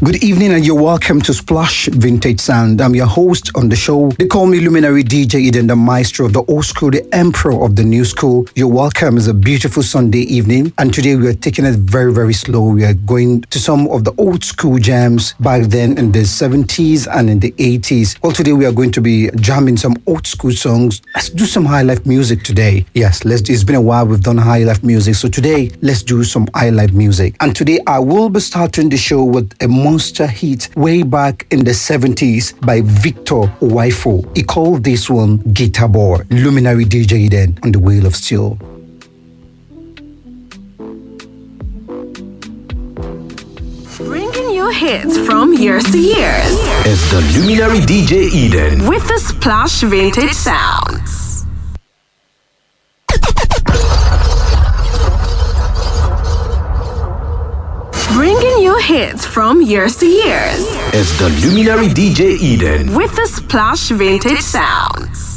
Good evening and you're welcome to Splash Vintage Sound. I'm your host on the show. They call me Luminary DJ Eden, the maestro of the old school, the emperor of the new school. You're welcome. It's a beautiful Sunday evening and today we are taking it very, very slow. We are going to some of the old school jams back then in the 70s and in the 80s. Well, today we are going to be jamming some old school songs. Let's do some high life music today. Yes, it's been a while we've done high life music. So today, let's do some high life music. And today I will be starting the show with a monster hit way back in the 70s by Victor Waifo. He called this one Guitar Boy. Luminary DJ Eden on the Wheel of Steel. Bringing you hits from years to years. It's the Luminary DJ Eden with the Splash Vintage Sounds. Bringing you hits from years to years. It's the Luminary DJ Eden with the Splash Vintage Sounds.